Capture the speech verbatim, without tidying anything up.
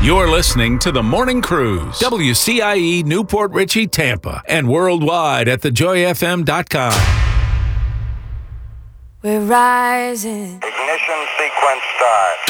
You're listening to The Morning Cruise, W C I E Newport Richey, Tampa, and worldwide at the joy f m dot com. We're rising. Ignition sequence start.